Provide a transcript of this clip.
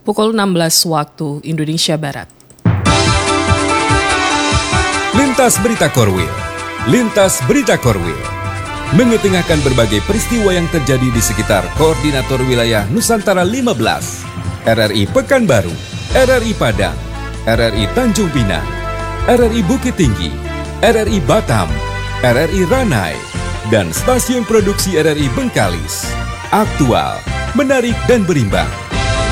pukul 16 waktu Indonesia Barat. Lintas Berita Korwil. Lintas Berita Korwil mengetengahkan berbagai peristiwa yang terjadi di sekitar Koordinator Wilayah Nusantara 15, RRI Pekanbaru, RRI Padang, RRI Tanjung Pinang, RRI Bukit Tinggi, RRI Batam, RRI Ranai, dan stasiun produksi RRI Bengkalis. Aktual, menarik dan berimbang.